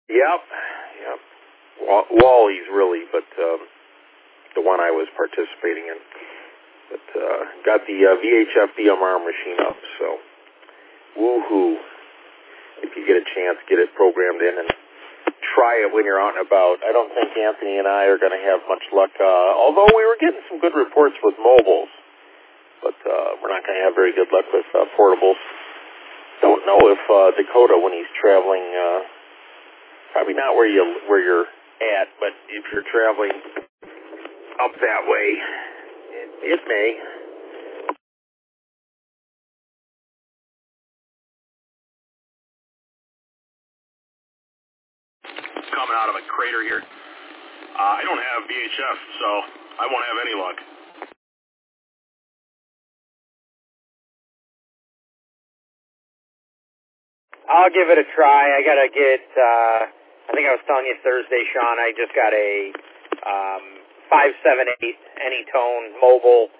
Yep. Wally's really, but the one I was participating in. But got the VHF DMR machine up, so woohoo. If you get a chance, get it programmed in and try it when you're out and about. I don't think Anthony and I are going to have much luck, although we were getting some good reports with mobiles, but we're not going to have very good luck with portables. Don't know if Dakota, when he's traveling, probably not where you're at, but if you're traveling up that way, it may. Coming out of a crater here. I don't have VHF, so I won't have any luck. I'll give it a try. I gotta get, I think I was telling you Thursday, Sean, I just got a 578 Anytone mobile